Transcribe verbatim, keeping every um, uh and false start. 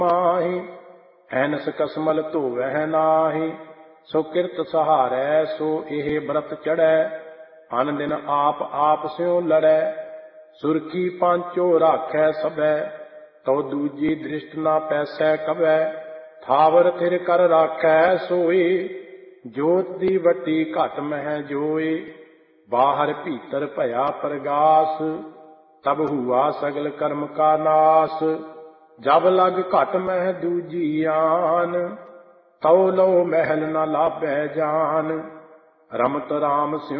माहि ऐनस कसमल धोवै नाहि। सो किरत सहारै सो एह व्रत चढ़ै। अन दिन आप आप स्यों लड़ै। सुरखी पांचो राखै सबै। तो दूजी दृष्ट ना पैसै कबै। थावर थिर कर राखै सोई। जोत दी वटी घट मह जोई। बाहर भीतर भया प्रगास। तब हुआ सगल कर्म का नाश। जब लग घट मह दूजी आन। तौ लो महल न लाभै जान। रमत राम स्यों